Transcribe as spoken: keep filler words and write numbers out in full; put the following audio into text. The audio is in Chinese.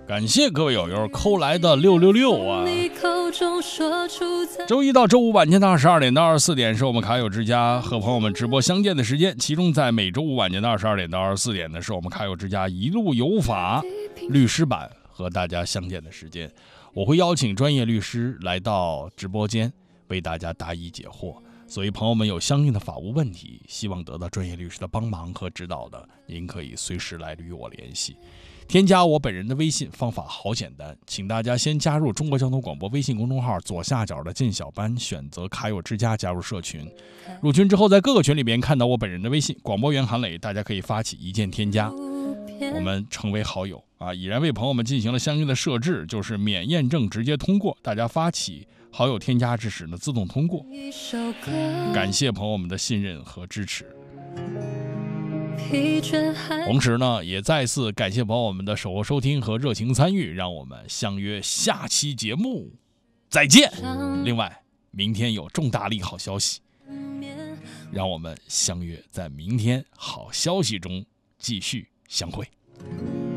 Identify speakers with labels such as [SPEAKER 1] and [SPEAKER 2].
[SPEAKER 1] 感谢各位友友扣来的六六六啊！周一到周五晚间的二十二点到二十四点是我们卡友之家和朋友们直播相见的时间，其中在每周五晚间的二十二点到二十四点呢，是我们卡友之家一路有法律师版和大家相见的时间。我会邀请专业律师来到直播间为大家答疑解惑，所以朋友们有相应的法务问题，希望得到专业律师的帮忙和指导的，您可以随时来与我联系。添加我本人的微信方法好简单，请大家先加入中国交通广播微信公众号左下角的进小班，选择卡友之家加入社群。入群之后，在各个群里边看到我本人的微信广播员韩磊，大家可以发起一键添加，我们成为好友啊！已然为朋友们进行了相应的设置，就是免验证直接通过，大家发起好友添加之时呢自动通过。感谢朋友们的信任和支持。同时呢，也再次感谢朋友们的守候收听和热情参与，让我们相约下期节目再见。另外，明天有重大利好消息，让我们相约在明天好消息中继续相会。